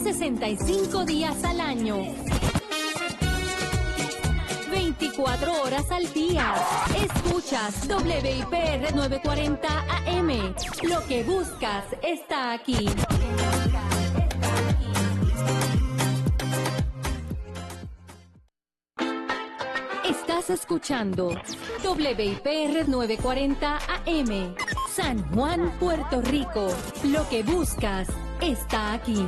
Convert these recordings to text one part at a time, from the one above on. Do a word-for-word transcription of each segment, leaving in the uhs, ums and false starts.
sesenta y cinco días al año. veinticuatro horas al día. Escuchas W I P R novecientos cuarenta A M. Lo que buscas está aquí. Estás escuchando W I P R novecientos cuarenta A M. San Juan, Puerto Rico. Lo que buscas está aquí.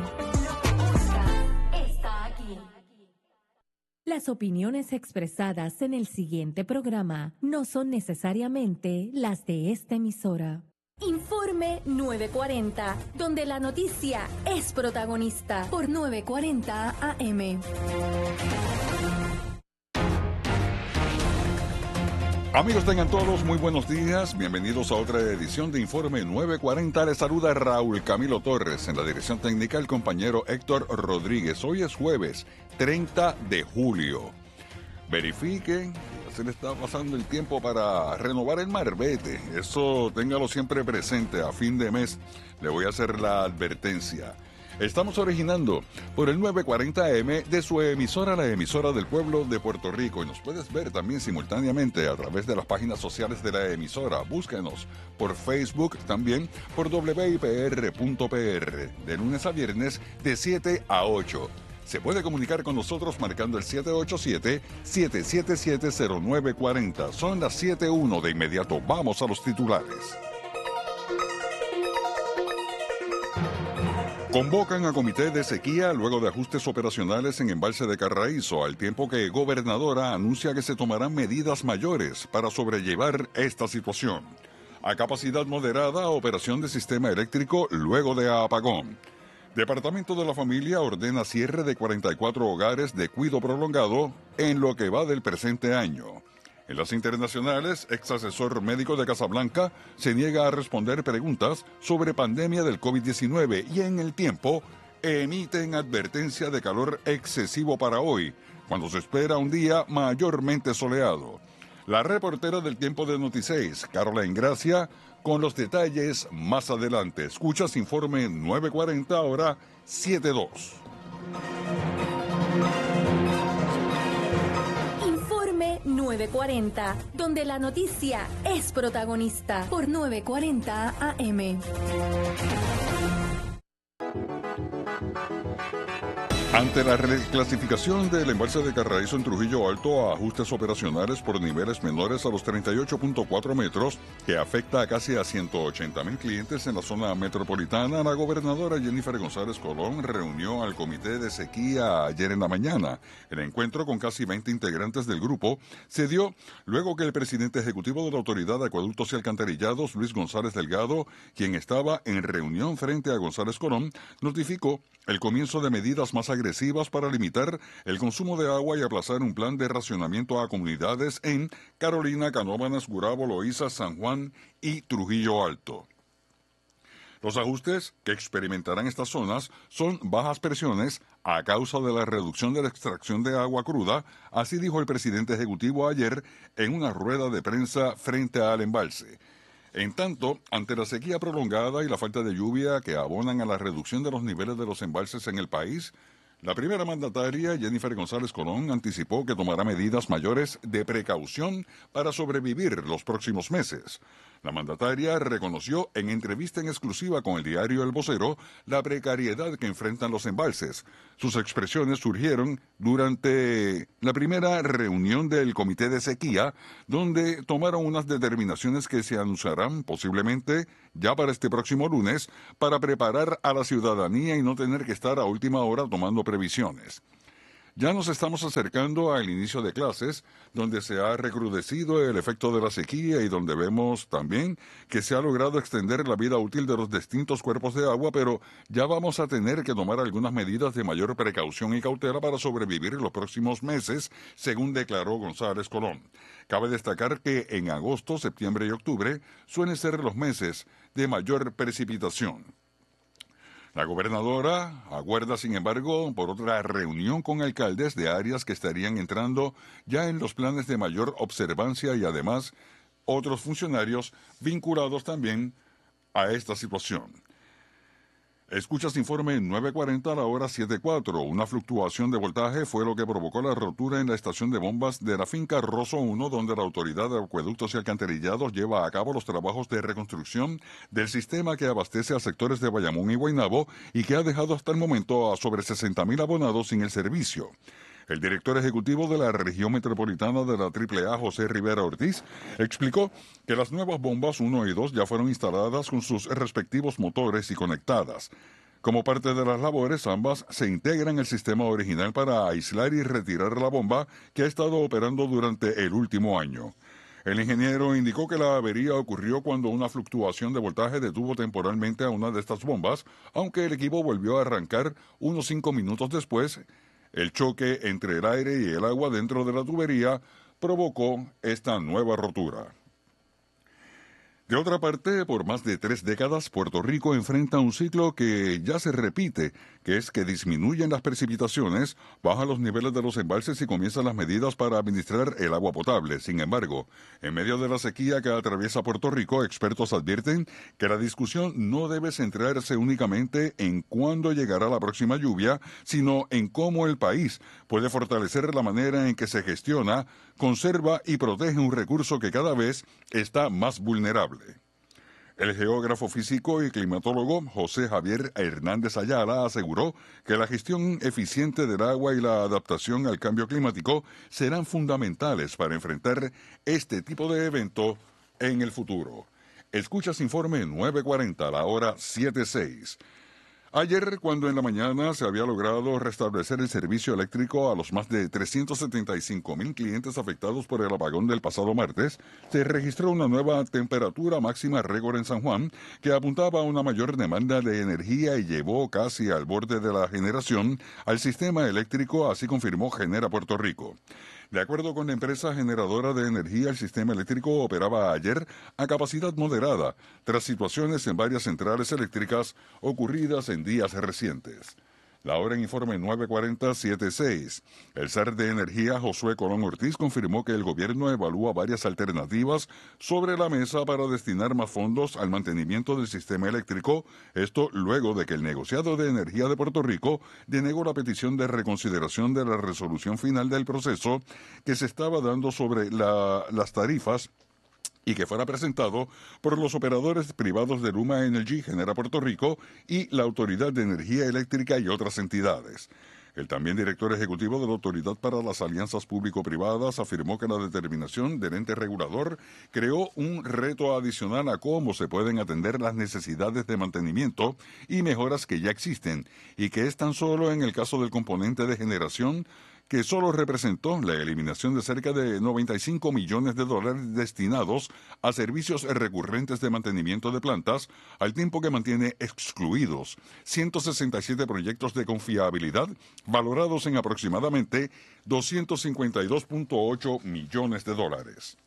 Las opiniones expresadas en el siguiente programa no son necesariamente las de esta emisora. Informe novecientos cuarenta, donde la noticia es protagonista, por novecientos cuarenta A M. Amigos, tengan todos muy buenos días. Bienvenidos a otra edición de Informe novecientos cuarenta. Les saluda Raúl Camilo Torres. En la dirección técnica, el compañero Héctor Rodríguez. Hoy es jueves treinta de julio. Verifiquen, ya se le está pasando el tiempo para renovar el marbete. Eso téngalo siempre presente. A fin de mes le voy a hacer la advertencia. Estamos originando por el novecientos cuarenta A M de su emisora, la emisora del pueblo de Puerto Rico. Y nos puedes ver también simultáneamente a través de las páginas sociales de la emisora. Búsquenos por Facebook, también por W I P R punto P R, de lunes a viernes de siete a ocho. Se puede comunicar con nosotros marcando el siete ocho siete, siete siete siete, cero nueve cuatro cero. Son las siete uno de inmediato. Vamos a los titulares. Convocan a comité de sequía luego de ajustes operacionales en embalse de Carraízo, al tiempo que gobernadora anuncia que se tomarán medidas mayores para sobrellevar esta situación. A capacidad moderada, operación de sistema eléctrico luego de apagón. Departamento de la Familia ordena cierre de cuarenta y cuatro hogares de cuidado prolongado en lo que va del presente año. En las internacionales, ex asesor médico de Casablanca se niega a responder preguntas sobre pandemia del COVID diecinueve y en el tiempo emiten advertencia de calor excesivo para hoy, cuando se espera un día mayormente soleado. La reportera del tiempo de Notiseis, Caroline Gracia, con los detalles más adelante. Escuchas Informe novecientos cuarenta, ahora siete dos. novecientos cuarenta, donde la noticia es protagonista, por novecientos cuarenta A M. Ante la reclasificación del embalse de Carraízo en Trujillo Alto a ajustes operacionales por niveles menores a los treinta y ocho punto cuatro metros, que afecta a casi a ciento ochenta mil clientes en la zona metropolitana, la gobernadora Jennifer González Colón reunió al comité de sequía ayer en la mañana. El encuentro, con casi veinte integrantes del grupo, se dio luego que el presidente ejecutivo de la Autoridad de Acueductos y Alcantarillados, Luis González Delgado, quien estaba en reunión frente a González Colón, notificó el comienzo de medidas más agresivas para limitar el consumo de agua y aplazar un plan de racionamiento a comunidades en Carolina, Canóvanas, Gurabo, Loíza, San Juan y Trujillo Alto. Los ajustes que experimentarán estas zonas son bajas presiones a causa de la reducción de la extracción de agua cruda, así dijo el presidente ejecutivo ayer en una rueda de prensa frente al embalse. En tanto, ante la sequía prolongada y la falta de lluvia que abonan a la reducción de los niveles de los embalses en el país, la primera mandataria, Jennifer González Colón, anticipó que tomará medidas mayores de precaución para sobrevivir los próximos meses. La mandataria reconoció en entrevista en exclusiva con el diario El Vocero la precariedad que enfrentan los embalses. Sus expresiones surgieron durante la primera reunión del Comité de Sequía, donde tomaron unas determinaciones que se anunciarán posiblemente ya para este próximo lunes, para preparar a la ciudadanía y no tener que estar a última hora tomando previsiones. Ya nos estamos acercando al inicio de clases, donde se ha recrudecido el efecto de la sequía y donde vemos también que se ha logrado extender la vida útil de los distintos cuerpos de agua, pero ya vamos a tener que tomar algunas medidas de mayor precaución y cautela para sobrevivir en los próximos meses, según declaró González Colón. Cabe destacar que en agosto, septiembre y octubre suelen ser los meses de mayor precipitación. La gobernadora aguarda, sin embargo, por otra reunión con alcaldes de áreas que estarían entrando ya en los planes de mayor observancia y además otros funcionarios vinculados también a esta situación. Escuchas informe nueve cuarenta a la hora siete cuatro. Una fluctuación de voltaje fue lo que provocó la rotura en la estación de bombas de la finca Rosso uno, donde la Autoridad de Acueductos y Alcantarillados lleva a cabo los trabajos de reconstrucción del sistema que abastece a sectores de Bayamón y Guaynabo y que ha dejado hasta el momento a sobre sesenta mil abonados sin el servicio. El director ejecutivo de la región metropolitana de la triple A, José Rivera Ortiz, explicó que las nuevas bombas uno y dos ya fueron instaladas con sus respectivos motores y conectadas. Como parte de las labores, ambas se integran al sistema original para aislar y retirar la bomba que ha estado operando durante el último año. El ingeniero indicó que la avería ocurrió cuando una fluctuación de voltaje detuvo temporalmente a una de estas bombas, aunque el equipo volvió a arrancar unos cinco minutos después. El choque entre el aire y el agua dentro de la tubería provocó esta nueva rotura. De otra parte, por más de tres décadas, Puerto Rico enfrenta un ciclo que ya se repite, que es que disminuyen las precipitaciones, bajan los niveles de los embalses y comienzan las medidas para administrar el agua potable. Sin embargo, en medio de la sequía que atraviesa Puerto Rico, expertos advierten que la discusión no debe centrarse únicamente en cuándo llegará la próxima lluvia, sino en cómo el país puede fortalecer la manera en que se gestiona, conserva y protege un recurso que cada vez está más vulnerable. El geógrafo físico y climatólogo José Javier Hernández Ayala aseguró que la gestión eficiente del agua y la adaptación al cambio climático serán fundamentales para enfrentar este tipo de evento en el futuro. Escuchas informe nueve cuarenta a la hora siete seis. Ayer, cuando en la mañana se había logrado restablecer el servicio eléctrico a los más de trescientos setenta y cinco mil clientes afectados por el apagón del pasado martes, se registró una nueva temperatura máxima récord en San Juan que apuntaba a una mayor demanda de energía y llevó casi al borde de la generación al sistema eléctrico, así confirmó Genera Puerto Rico. De acuerdo con la empresa generadora de energía, el sistema eléctrico operaba ayer a capacidad moderada, tras situaciones en varias centrales eléctricas ocurridas en días recientes. La hora en informe nueve cuarenta a siete seis. El S A R de Energía, Josué Colón Ortiz, confirmó que el gobierno evalúa varias alternativas sobre la mesa para destinar más fondos al mantenimiento del sistema eléctrico, esto luego de que el negociado de energía de Puerto Rico denegó la petición de reconsideración de la resolución final del proceso que se estaba dando sobre la, las tarifas y que fuera presentado por los operadores privados de Luma Energy, Genera Puerto Rico, y la Autoridad de Energía Eléctrica y otras entidades. El también director ejecutivo de la Autoridad para las Alianzas Público-Privadas afirmó que la determinación del ente regulador creó un reto adicional a cómo se pueden atender las necesidades de mantenimiento y mejoras que ya existen, y que es tan solo en el caso del componente de generación, que solo representó la eliminación de cerca de noventa y cinco millones de dólares destinados a servicios recurrentes de mantenimiento de plantas, al tiempo que mantiene excluidos ciento sesenta y siete proyectos de confiabilidad valorados en aproximadamente doscientos cincuenta y dos punto ocho millones de dólares.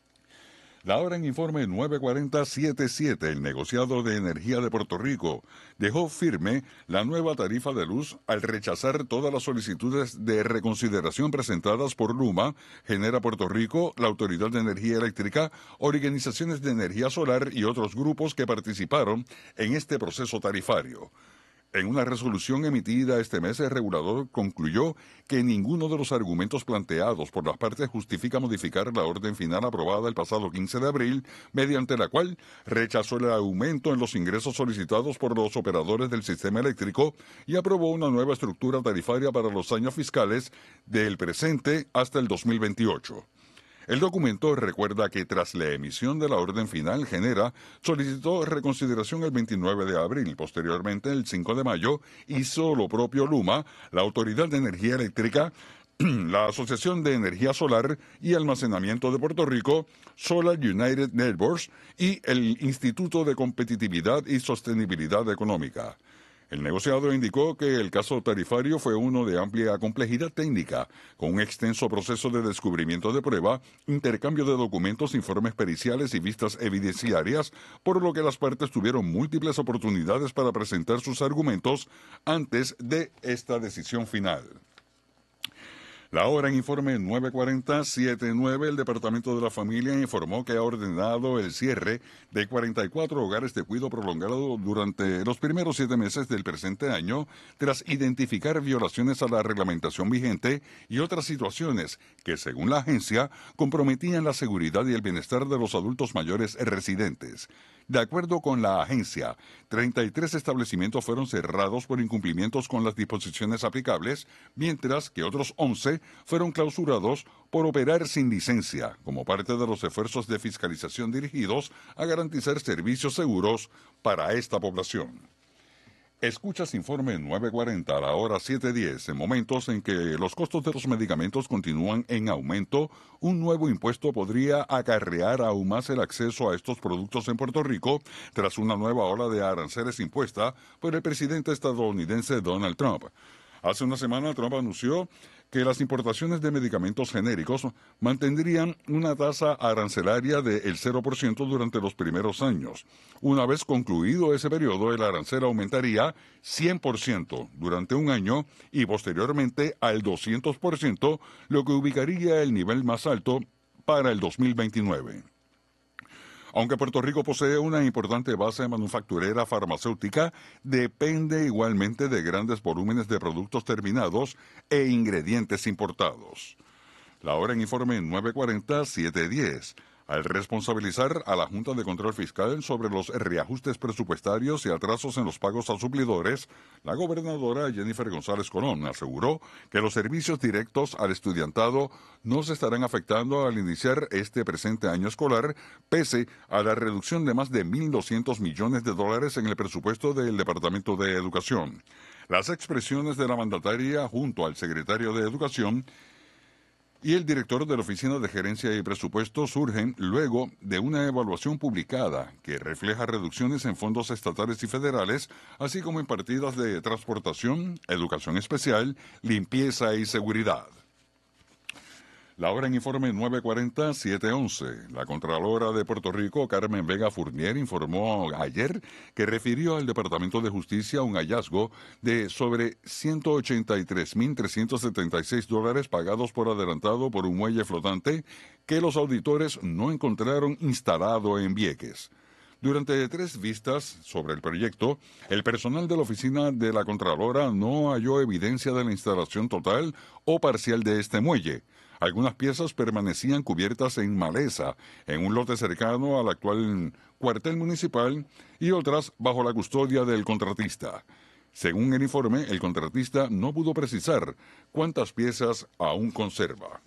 La hora en informe nueve cuarenta a siete siete, el negociado de energía de Puerto Rico dejó firme la nueva tarifa de luz al rechazar todas las solicitudes de reconsideración presentadas por Luma, Genera Puerto Rico, la Autoridad de Energía Eléctrica, organizaciones de energía solar y otros grupos que participaron en este proceso tarifario. En una resolución emitida este mes, el regulador concluyó que ninguno de los argumentos planteados por las partes justifica modificar la orden final aprobada el pasado quince de abril, mediante la cual rechazó el aumento en los ingresos solicitados por los operadores del sistema eléctrico y aprobó una nueva estructura tarifaria para los años fiscales del presente hasta el dos mil veintiocho. El documento recuerda que tras la emisión de la orden final, Genera solicitó reconsideración el veintinueve de abril. Posteriormente, el cinco de mayo, hizo lo propio Luma, la Autoridad de Energía Eléctrica, la Asociación de Energía Solar y Almacenamiento de Puerto Rico, Solar United Networks y el Instituto de Competitividad y Sostenibilidad Económica. El negociado indicó que el caso tarifario fue uno de amplia complejidad técnica, con un extenso proceso de descubrimiento de prueba, intercambio de documentos, informes periciales y vistas evidenciarias, por lo que las partes tuvieron múltiples oportunidades para presentar sus argumentos antes de esta decisión final. La hora en informe nueve cuarenta, siete nueve, el Departamento de la Familia informó que ha ordenado el cierre de cuarenta y cuatro hogares de cuidado prolongado durante los primeros siete meses del presente año, tras identificar violaciones a la reglamentación vigente y otras situaciones que, según la agencia, comprometían la seguridad y el bienestar de los adultos mayores residentes. De acuerdo con la agencia, treinta y tres establecimientos fueron cerrados por incumplimientos con las disposiciones aplicables, mientras que otros once fueron clausurados por operar sin licencia, como parte de los esfuerzos de fiscalización dirigidos a garantizar servicios seguros para esta población. Escuchas informe nueve cuarenta a la hora siete diez. En momentos en que los costos de los medicamentos continúan en aumento, un nuevo impuesto podría acarrear aún más el acceso a estos productos en Puerto Rico tras una nueva ola de aranceles impuesta por el presidente estadounidense Donald Trump. Hace una semana Trump anunció que las importaciones de medicamentos genéricos mantendrían una tasa arancelaria del cero por ciento durante los primeros años. Una vez concluido ese periodo, el arancel aumentaría cien por ciento durante un año y posteriormente al doscientos por ciento, lo que ubicaría el nivel más alto para el dos mil veintinueve. Aunque Puerto Rico posee una importante base manufacturera farmacéutica, depende igualmente de grandes volúmenes de productos terminados e ingredientes importados. La hora en informe nueve cuarenta, siete diez. Al responsabilizar a la Junta de Control Fiscal sobre los reajustes presupuestarios y atrasos en los pagos a suplidores, la gobernadora Jennifer González Colón aseguró que los servicios directos al estudiantado no se estarán afectando al iniciar este presente año escolar, pese a la reducción de más de mil doscientos millones de dólares en el presupuesto del Departamento de Educación. Las expresiones de la mandataria junto al secretario de Educación y el director de la Oficina de Gerencia y Presupuesto surgen luego de una evaluación publicada que refleja reducciones en fondos estatales y federales, así como en partidas de transportación, educación especial, limpieza y seguridad. La hora en informe nueve cuarenta, siete once. La Contralora de Puerto Rico, Carmen Vega Fournier, informó ayer que refirió al Departamento de Justicia un hallazgo de sobre ciento ochenta y tres mil trescientos setenta y seis dólares pagados por adelantado por un muelle flotante que los auditores no encontraron instalado en Vieques. Durante tres vistas sobre el proyecto, el personal de la oficina de la Contralora no halló evidencia de la instalación total o parcial de este muelle. Algunas piezas permanecían cubiertas en maleza en un lote cercano al actual cuartel municipal y otras bajo la custodia del contratista. Según el informe, el contratista no pudo precisar cuántas piezas aún conserva.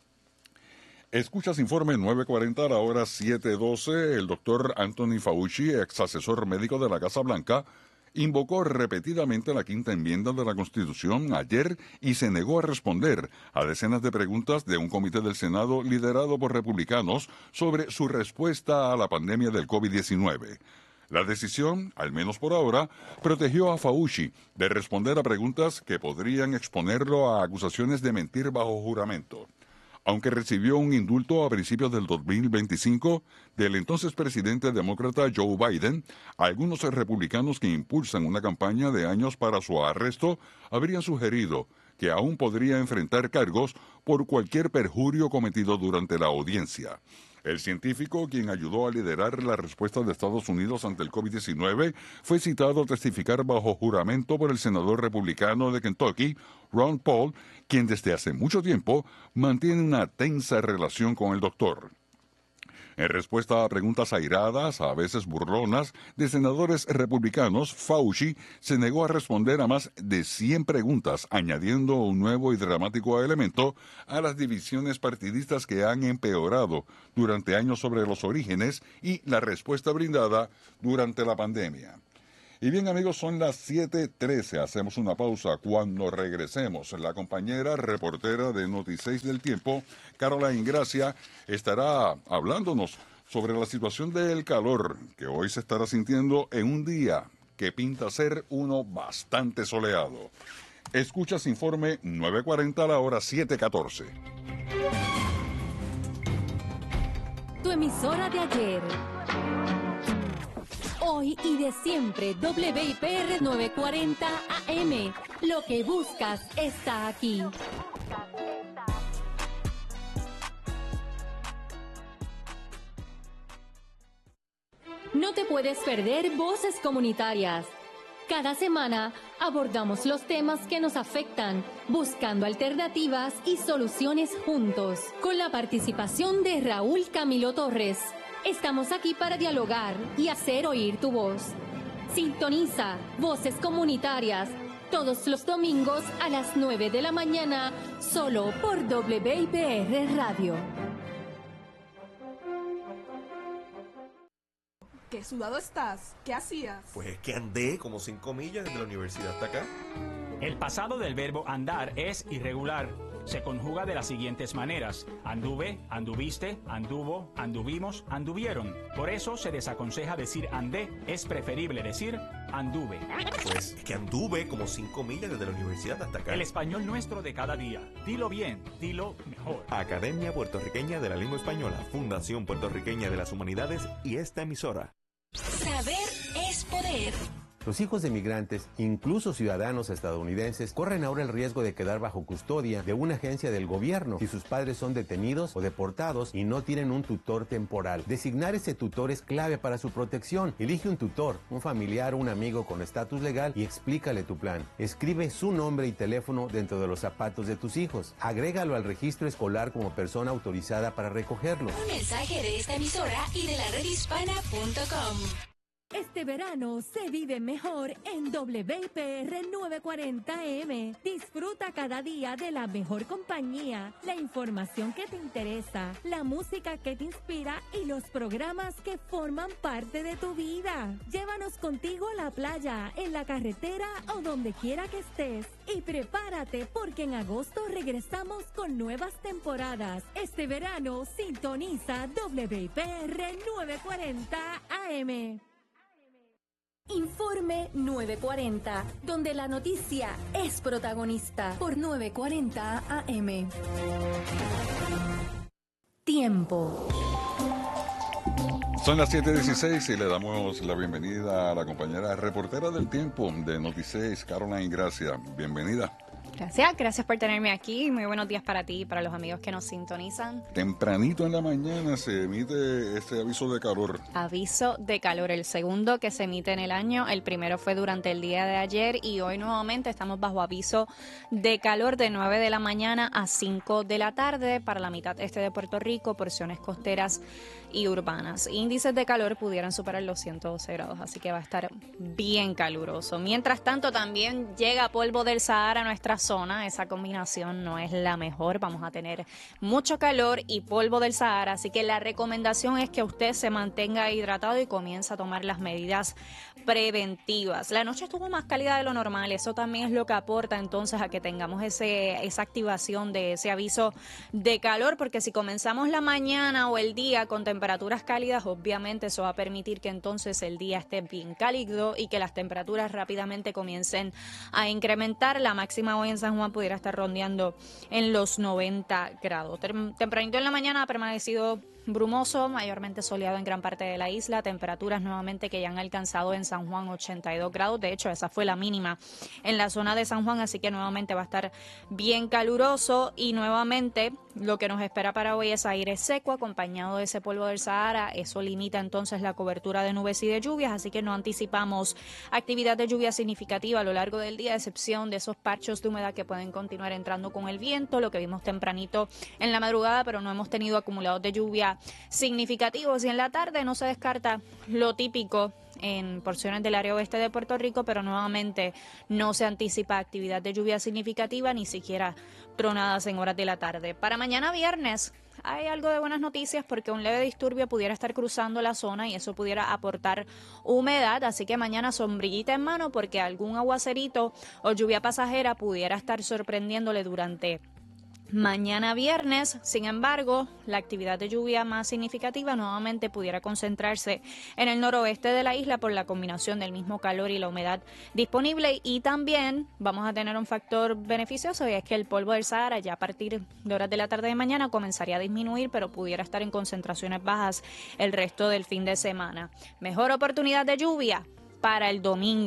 Escuchas informe nueve cuarenta a la hora siete doce. El doctor Anthony Fauci, ex asesor médico de la Casa Blanca, invocó repetidamente la quinta enmienda de la Constitución ayer y se negó a responder a decenas de preguntas de un comité del Senado liderado por republicanos sobre su respuesta a la pandemia del COVID diecinueve. La decisión, al menos por ahora, protegió a Fauci de responder a preguntas que podrían exponerlo a acusaciones de mentir bajo juramento. Aunque recibió un indulto a principios del dos mil veinticinco del entonces presidente demócrata Joe Biden, algunos republicanos que impulsan una campaña de años para su arresto habrían sugerido que aún podría enfrentar cargos por cualquier perjurio cometido durante la audiencia. El científico, quien ayudó a liderar la respuesta de Estados Unidos ante el COVID diecinueve, fue citado a testificar bajo juramento por el senador republicano de Kentucky, Ron Paul, quien desde hace mucho tiempo mantiene una tensa relación con el doctor. En respuesta a preguntas airadas, a veces burlonas, de senadores republicanos, Fauci se negó a responder a más de cien preguntas, añadiendo un nuevo y dramático elemento a las divisiones partidistas que han empeorado durante años sobre los orígenes y la respuesta brindada durante la pandemia. Y bien, amigos, son las siete trece. Hacemos una pausa. Cuando regresemos, la compañera reportera de Notiseis del Tiempo, Caroline Gracia, estará hablándonos sobre la situación del calor que hoy se estará sintiendo en un día que pinta ser uno bastante soleado. Escuchas informe nueve cuarenta a la hora siete catorce. Tu emisora de ayer, hoy y de siempre, W I P R novecientos cuarenta A M. Lo que buscas está aquí. Lo que buscas está No te puedes perder Voces Comunitarias. Cada semana abordamos los temas que nos afectan, buscando alternativas y soluciones juntos, con la participación de Raúl Camilo Torres. Estamos aquí para dialogar y hacer oír tu voz. Sintoniza Voces Comunitarias todos los domingos a las nueve de la mañana, solo por W I P R Radio. ¿Qué sudado estás? ¿Qué hacías? Pues es que andé como cinco millas desde la universidad hasta acá. El pasado del verbo andar es irregular. Se conjuga de las siguientes maneras: anduve, anduviste, anduvo, anduvimos, anduvieron. Por eso se desaconseja decir andé, es preferible decir anduve. Pues es que anduve como cinco millas desde la universidad hasta acá. El español nuestro de cada día. Dilo bien, dilo mejor. Academia Puertorriqueña de la Lengua Española, Fundación Puertorriqueña de las Humanidades y esta emisora. Saber es poder. Los hijos de migrantes, incluso ciudadanos estadounidenses, corren ahora el riesgo de quedar bajo custodia de una agencia del gobierno si sus padres son detenidos o deportados y no tienen un tutor temporal. Designar ese tutor es clave para su protección. Elige un tutor, un familiar o un amigo con estatus legal y explícale tu plan. Escribe su nombre y teléfono dentro de los zapatos de tus hijos. Agrégalo al registro escolar como persona autorizada para recogerlo. Un mensaje de esta emisora y de la red hispana punto com. Este verano se vive mejor en W I P R novecientos cuarenta M. Disfruta cada día de la mejor compañía, la información que te interesa, la música que te inspira y los programas que forman parte de tu vida. Llévanos contigo a la playa, en la carretera o donde quiera que estés. Y prepárate porque en agosto regresamos con nuevas temporadas. Este verano sintoniza W I P R novecientos cuarenta A M. Informe novecientos cuarenta, donde la noticia es protagonista, por novecientos cuarenta A M. Tiempo. Son las siete dieciséis y le damos la bienvenida a la compañera reportera del tiempo de Notiseis, Caroline Gracia. Bienvenida. Gracias, gracias por tenerme aquí. Muy buenos días para ti y para los amigos que nos sintonizan. Tempranito en la mañana se emite este aviso de calor. Aviso de calor, el segundo que se emite en el año. El primero fue durante el día de ayer y hoy nuevamente estamos bajo aviso de calor de nueve de la mañana a cinco de la tarde para la mitad este de Puerto Rico, porciones costeras y urbanas. Índices de calor pudieran superar los ciento doce grados, así que va a estar bien caluroso. Mientras tanto, también llega polvo del Sahara a nuestra zona. Esa combinación no es la mejor. Vamos a tener mucho calor y polvo del Sahara, así que la recomendación es que usted se mantenga hidratado y comience a tomar las medidas preventivas. La noche estuvo más cálida de lo normal. Eso también es lo que aporta entonces a que tengamos ese, esa activación de ese aviso de calor, porque si comenzamos la mañana o el día con temperaturas cálidas, obviamente eso va a permitir que entonces el día esté bien cálido y que las temperaturas rápidamente comiencen a incrementar. La máxima hoy en San Juan pudiera estar rondeando en los noventa grados. Tempranito en la mañana ha permanecido brumoso, mayormente soleado en gran parte de la isla, temperaturas nuevamente que ya han alcanzado en San Juan ochenta y dos grados, de hecho esa fue la mínima en la zona de San Juan, así que nuevamente va a estar bien caluroso y nuevamente lo que nos espera para hoy es aire seco acompañado de ese polvo del Sahara. Eso limita entonces la cobertura de nubes y de lluvias, así que no anticipamos actividad de lluvia significativa a lo largo del día, a excepción de esos parchos de humedad que pueden continuar entrando con el viento, lo que vimos tempranito en la madrugada, pero no hemos tenido acumulados de lluvia significativos, y en la tarde no se descarta lo típico en porciones del área oeste de Puerto Rico, pero nuevamente no se anticipa actividad de lluvia significativa, ni siquiera tronadas en horas de la tarde. Para mañana viernes hay algo de buenas noticias porque un leve disturbio pudiera estar cruzando la zona y eso pudiera aportar humedad, así que mañana sombrillita en mano porque algún aguacerito o lluvia pasajera pudiera estar sorprendiéndole durante mañana viernes. Sin embargo, la actividad de lluvia más significativa nuevamente pudiera concentrarse en el noroeste de la isla por la combinación del mismo calor y la humedad disponible, y también vamos a tener un factor beneficioso, y es que el polvo del Sahara ya a partir de horas de la tarde de mañana comenzaría a disminuir, pero pudiera estar en concentraciones bajas el resto del fin de semana. Mejor oportunidad de lluvia para el domingo.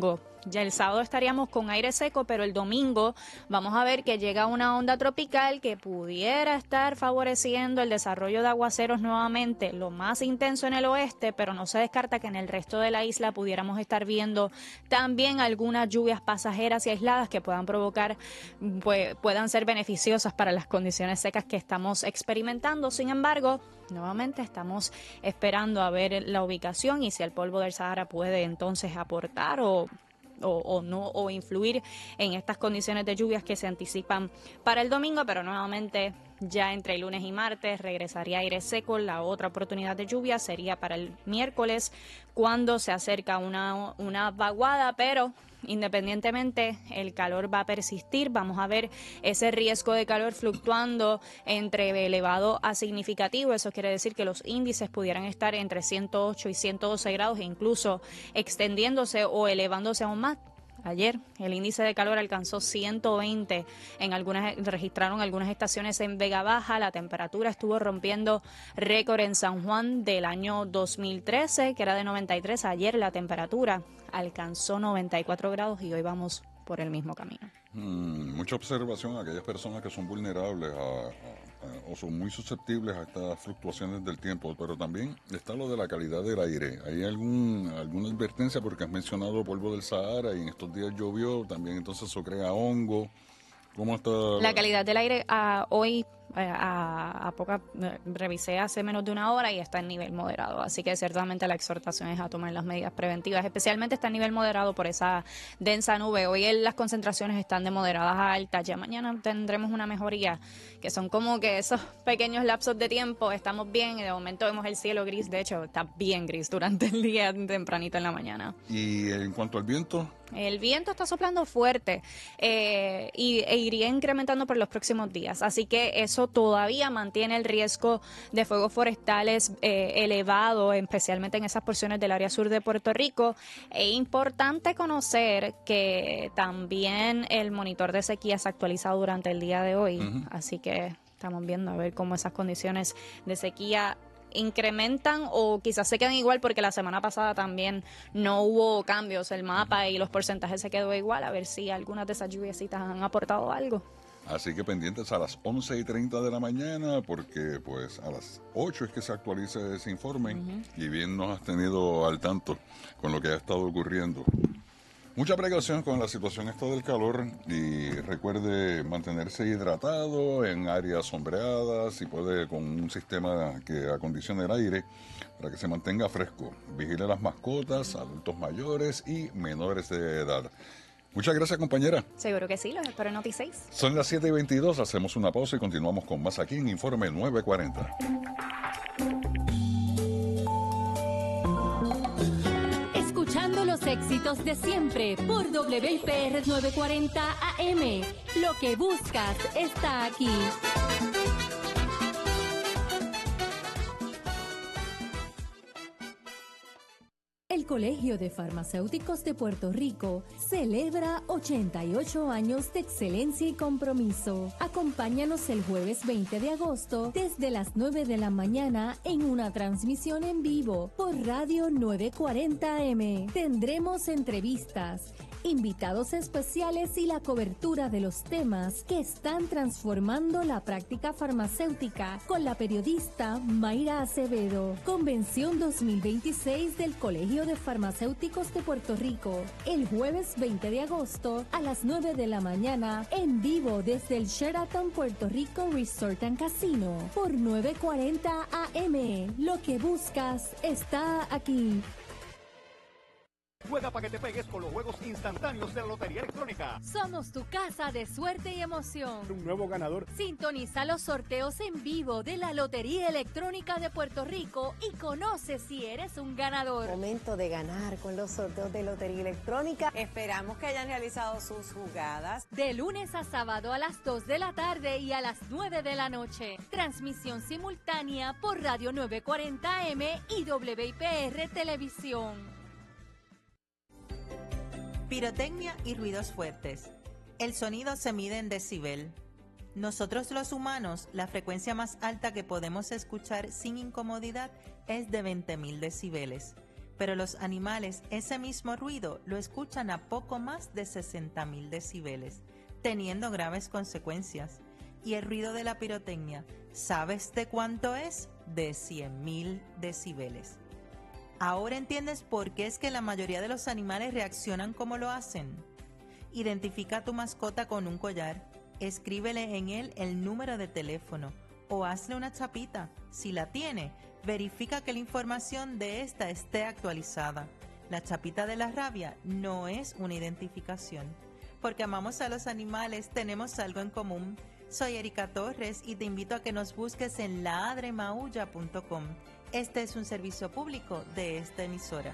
Ya el sábado estaríamos con aire seco, pero el domingo vamos a ver que llega una onda tropical que pudiera estar favoreciendo el desarrollo de aguaceros nuevamente, lo más intenso en el oeste, pero no se descarta que en el resto de la isla pudiéramos estar viendo también algunas lluvias pasajeras y aisladas que puedan provocar, pues, puedan ser beneficiosas para las condiciones secas que estamos experimentando. Sin embargo, nuevamente estamos esperando a ver la ubicación y si el polvo del Sahara puede entonces aportar o O, o no o influir en estas condiciones de lluvias que se anticipan para el domingo, pero nuevamente ya entre lunes y martes regresaría aire seco. La otra oportunidad de lluvia sería para el miércoles cuando se acerca una, una vaguada, pero independientemente el calor va a persistir. Vamos a ver ese riesgo de calor fluctuando entre elevado a significativo. Eso quiere decir que los índices pudieran estar entre ciento ocho y ciento doce grados e incluso extendiéndose o elevándose aún más. Ayer el índice de calor alcanzó ciento veinte, en algunas registraron algunas estaciones en Vega Baja. La temperatura estuvo rompiendo récord en San Juan del año dos mil trece, que era de noventa y tres. Ayer la temperatura alcanzó noventa y cuatro grados y hoy vamos por el mismo camino. Mm, mucha observación a aquellas personas que son vulnerables a, a, a, o son muy susceptibles a estas fluctuaciones del tiempo, pero también está lo de la calidad del aire. ¿Hay algún alguna advertencia? Porque has mencionado polvo del Sahara y en estos días llovió, también entonces eso crea hongo. ¿Cómo está? La calidad del aire uh, hoy a, a poca revisé hace menos de una hora y está en nivel moderado, así que ciertamente la exhortación es a tomar las medidas preventivas, especialmente está en nivel moderado por esa densa nube. Hoy las concentraciones están de moderadas a altas, ya mañana tendremos una mejoría, que son como que esos pequeños lapsos de tiempo, estamos bien y de momento vemos el cielo gris. De hecho está bien gris durante el día, tempranito en la mañana. Y en cuanto al viento, el viento está soplando fuerte eh, y, e iría incrementando por los próximos días, así que eso todavía mantiene el riesgo de fuegos forestales eh, elevado, especialmente en esas porciones del área sur de Puerto Rico. Es importante conocer que también el monitor de sequía se ha actualizado durante el día de hoy, uh-huh. Así que estamos viendo a ver cómo esas condiciones de sequía incrementan o quizás se quedan igual, porque la semana pasada también no hubo cambios, el mapa y los porcentajes se quedó igual, a ver si algunas de esas lluviecitas han aportado algo. Así que pendientes a las once y treinta de la mañana, porque pues a las ocho es que se actualiza ese informe, uh-huh. Y bien nos has tenido al tanto con lo que ha estado ocurriendo. Mucha precaución con la situación esta del calor y recuerde mantenerse hidratado en áreas sombreadas, si puede con un sistema que acondicione el aire para que se mantenga fresco. Vigile las mascotas, adultos mayores y menores de edad. Muchas gracias, compañera. Seguro que sí, los espero en Noti seis. Son las siete y veintidós, hacemos una pausa y continuamos con más aquí en Informe nueve cuarenta. Escuchando los éxitos de siempre por W I P R nueve cuarenta A M. Lo que buscas está aquí. El Colegio de Farmacéuticos de Puerto Rico celebra ochenta y ocho años de excelencia y compromiso. Acompáñanos el jueves veinte de agosto desde las nueve de la mañana en una transmisión en vivo por Radio nueve cuarenta A M. Tendremos entrevistas, invitados especiales y la cobertura de los temas que están transformando la práctica farmacéutica con la periodista Mayra Acevedo. Convención dos mil veintiséis del Colegio de Farmacéuticos de Puerto Rico, el jueves veinte de agosto a las nueve de la mañana en vivo desde el Sheraton Puerto Rico Resort and Casino por nueve cuarenta A M. Lo que buscas está aquí. Juega para que te pegues con los juegos instantáneos de la Lotería Electrónica. Somos tu casa de suerte y emoción. Un nuevo ganador. Sintoniza los sorteos en vivo de la Lotería Electrónica de Puerto Rico y conoce si eres un ganador. Momento de ganar con los sorteos de Lotería Electrónica. Esperamos que hayan realizado sus jugadas. De lunes a sábado a las dos de la tarde y a las nueve de la noche. Transmisión simultánea por Radio nueve cuarenta A M y W I P R Televisión. Pirotecnia y ruidos fuertes. El sonido se mide en decibel. Nosotros los humanos, la frecuencia más alta que podemos escuchar sin incomodidad es de veinte mil decibeles. pero los animales ese mismo ruido lo escuchan a poco más de sesenta mil decibeles, teniendo graves consecuencias. Y el ruido de la pirotecnia, ¿sabes de cuánto es? De cien mil decibeles. Ahora entiendes por qué es que la mayoría de los animales reaccionan como lo hacen. Identifica a tu mascota con un collar, escríbele en él el número de teléfono o hazle una chapita. Si la tiene, verifica que la información de esta esté actualizada. La chapita de la rabia no es una identificación. Porque amamos a los animales, tenemos algo en común. Soy Erika Torres y te invito a que nos busques en ladremaulla punto com. Este es un servicio público de esta emisora.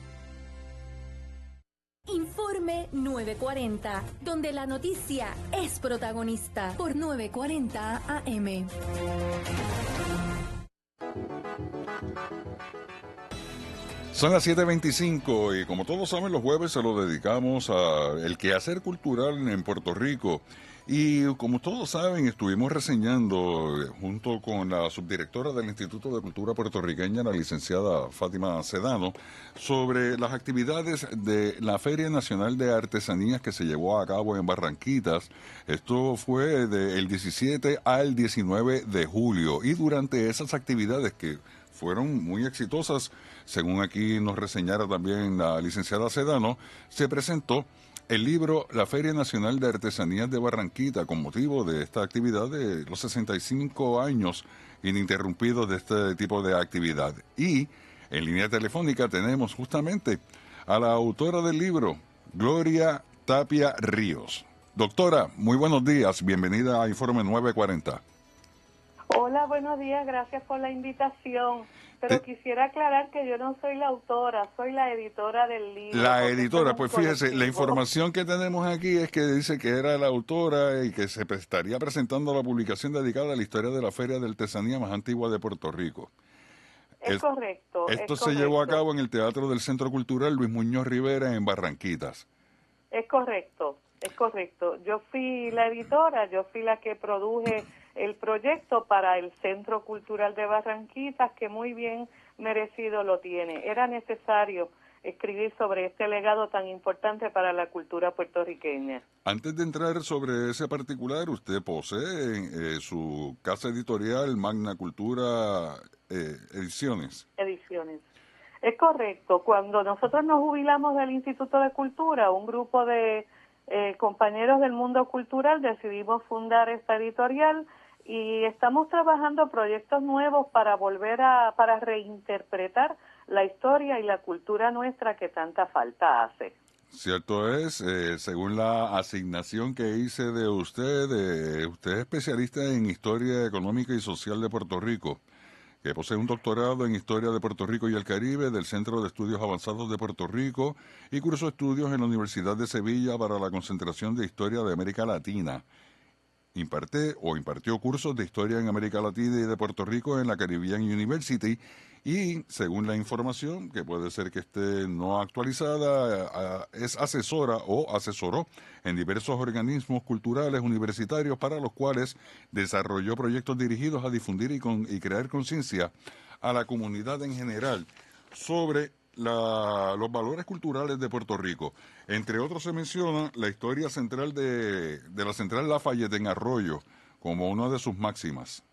Informe nueve cuarenta, donde la noticia es protagonista, por nueve cuarenta A M. Son las siete veinticinco y como todos saben, los jueves se lo dedicamos al quehacer cultural en Puerto Rico. Y como todos saben, estuvimos reseñando junto con la subdirectora del Instituto de Cultura Puertorriqueña, la licenciada Fátima Sedano, sobre las actividades de la Feria Nacional de Artesanías que se llevó a cabo en Barranquitas. Esto fue del diecisiete al diecinueve de julio y durante esas actividades que fueron muy exitosas, según aquí nos reseñara también la licenciada Sedano, se presentó el libro La Feria Nacional de Artesanías de Barranquita, con motivo de esta actividad de los sesenta y cinco años ininterrumpidos de este tipo de actividad. Y en línea telefónica tenemos justamente a la autora del libro, Gloria Tapia Ríos. Doctora, muy buenos días, bienvenida a Informe nueve cuarenta. Hola, buenos días, gracias por la invitación. Pero Te... quisiera aclarar que yo no soy la autora, soy la editora del libro. La editora, pues fíjese, colectivo. La información que tenemos aquí es que dice que era la autora y que se estaría presentando la publicación dedicada a la historia de la Feria de Artesanía más antigua de Puerto Rico. Es, es correcto. Esto es se correcto. llevó a cabo en el Teatro del Centro Cultural Luis Muñoz Rivera en Barranquitas. Es correcto, es correcto. Yo fui la editora, yo fui la que produje el proyecto para el Centro Cultural de Barranquitas, que muy bien merecido lo tiene. Era necesario escribir sobre este legado tan importante para la cultura puertorriqueña. Antes de entrar sobre ese particular, usted posee eh, su casa editorial Magna Cultura eh, Ediciones. Ediciones. Es correcto. Cuando nosotros nos jubilamos del Instituto de Cultura, un grupo de eh, compañeros del mundo cultural decidimos fundar esta editorial y estamos trabajando proyectos nuevos para volver a, para reinterpretar la historia y la cultura nuestra que tanta falta hace. Cierto es, eh, según la asignación que hice de usted, eh, usted es especialista en Historia Económica y Social de Puerto Rico, que posee un doctorado en Historia de Puerto Rico y el Caribe del Centro de Estudios Avanzados de Puerto Rico y cursó estudios en la Universidad de Sevilla para la concentración de Historia de América Latina. Imparte o impartió cursos de Historia en América Latina y de Puerto Rico en la Caribbean University y, según la información, que puede ser que esté no actualizada, es asesora o asesoró en diversos organismos culturales universitarios para los cuales desarrolló proyectos dirigidos a difundir y, con, y crear conciencia a la comunidad en general sobre La, los valores culturales de Puerto Rico. Entre otros se menciona la historia central de, de la Central Lafayette en Arroyo como una de sus máximas.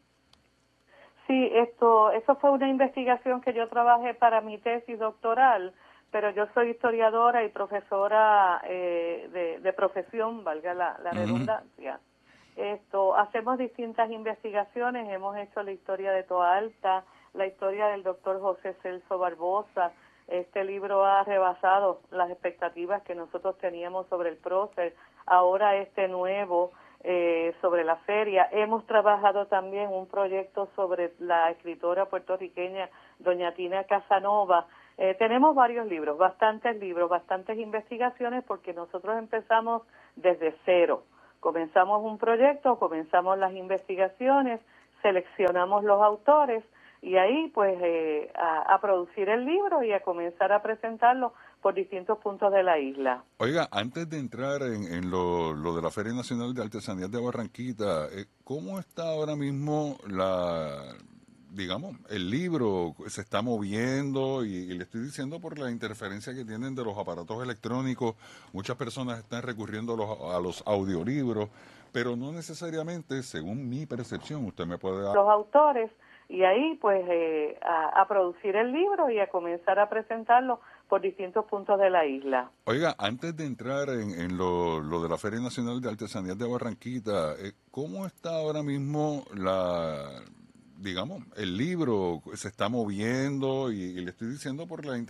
Sí, esto, eso fue una investigación que yo trabajé para mi tesis doctoral, pero yo soy historiadora y profesora eh, de, de profesión, valga la, la redundancia. Uh-huh. Esto, hacemos distintas investigaciones, hemos hecho la historia de Toa Alta, la historia del doctor José Celso Barbosa. Este libro ha rebasado las expectativas que nosotros teníamos sobre el prócer. Ahora este nuevo eh, sobre la feria. Hemos trabajado también un proyecto sobre la escritora puertorriqueña doña Tina Casanova. Eh, tenemos varios libros, bastantes libros, bastantes investigaciones, porque nosotros empezamos desde cero. Comenzamos un proyecto, comenzamos las investigaciones, seleccionamos los autores, y ahí pues eh, a, a producir el libro y a comenzar a presentarlo por distintos puntos de la isla. Oiga, antes de entrar en, en lo, lo de la Feria Nacional de Artesanías de Barranquita, eh, ¿cómo está ahora mismo la, digamos, el libro se está moviendo y, y le estoy diciendo por la interferencia que tienen de los aparatos electrónicos. Muchas personas están recurriendo a los, a los audiolibros, pero no necesariamente, según mi percepción, usted me puede dar... Los autores, y ahí pues eh, a, a producir el libro y a comenzar a presentarlo por distintos puntos de la isla. Oiga, antes de entrar en, en lo, lo de la Feria Nacional de Artesanías de Barranquita, eh, ¿cómo está ahora mismo la... digamos, el libro se está moviendo y, y le estoy diciendo por la